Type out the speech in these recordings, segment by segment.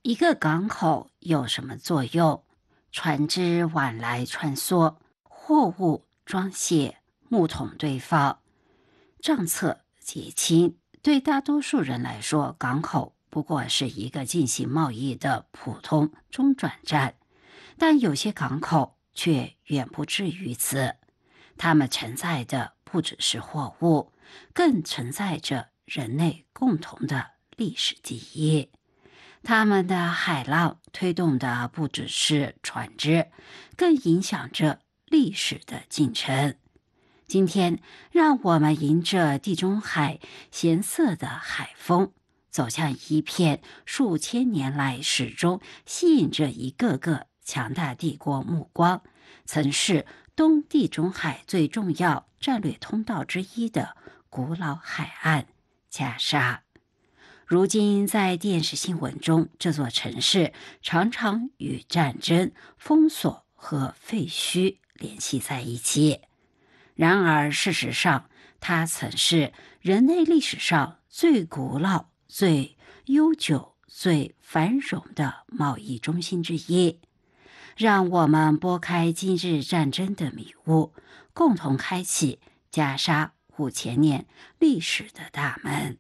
一个港口有什么作用？船只往来穿梭，货物装卸，木桶堆放，账册结清。对大多数人来说，港口不过是一个进行贸易的普通中转站，但有些港口却远不至于此。它们承载的不只是货物，更承载着人类共同的历史记忆。他们的海浪推动的不只是船只，更影响着历史的进程。今天，让我们迎着地中海咸涩的海风，走向一片数千年来始终吸引着一个个强大帝国目光，曾是东地中海最重要战略通道之一的古老海岸加沙。如今在电视新闻中，这座城市常常与战争、封锁和废墟联系在一起。然而事实上，它曾是人类历史上最古老、最悠久、最繁荣的贸易中心之一。让我们拨开今日战争的迷雾，共同开启加沙5000年历史的大门。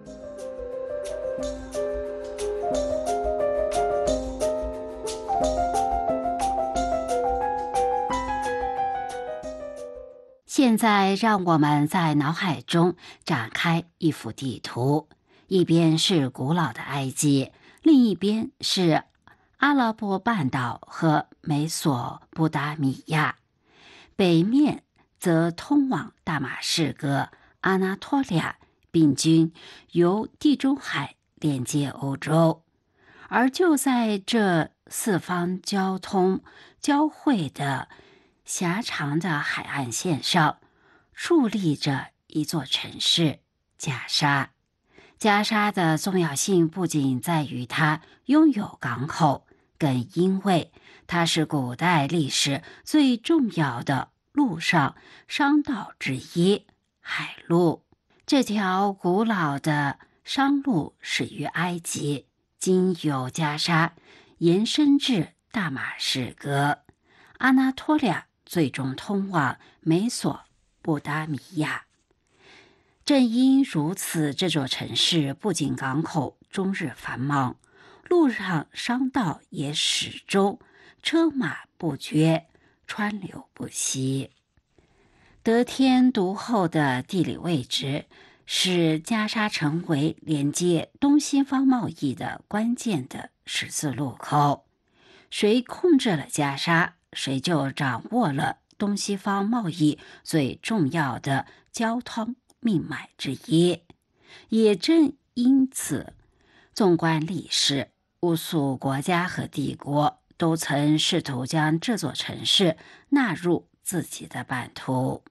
现在让我们在脑海中展开一幅地图，一边是古老的埃及，另一边是阿拉伯半岛和美索不达米亚，北面则通往大马士革、阿纳托利亚，并经由地中海连接欧洲。而就在这四方交通交汇的狭长的海岸线上，矗立着一座城市——加沙。加沙的重要性不仅在于它拥有港口，更因为它是古代历史最重要的陆上商道之一——海路。这条古老的商路始于埃及，经由加沙延伸至大马士革、阿纳托利亚，最终通往美索不达米亚。正因如此，这座城市不仅港口终日繁忙，陆上商道也始终车马不绝，川流不息。得天独厚的地理位置使加沙成为连接东西方贸易的关键的十字路口。谁控制了加沙，谁就掌握了东西方贸易最重要的交通命脉之一。也正因此，纵观历史，无数国家和帝国都曾试图将这座城市纳入自己的版图。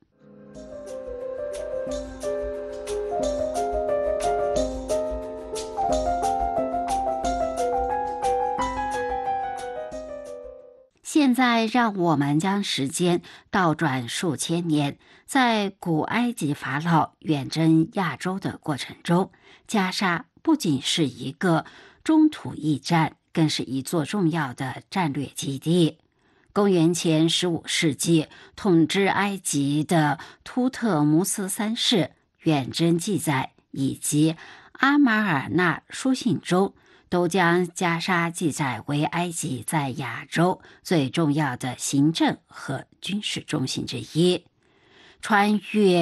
现在让我们将时间倒转数千年，在古埃及法老远征亚洲的过程中，加沙不仅是一个中途驿站，更是一座重要的战略基地。公元前15世纪，统治埃及的突特姆斯三世远征记载以及阿马尔纳书信中，都将加沙记载为埃及在亚洲最重要的行政和军事中心之一。穿越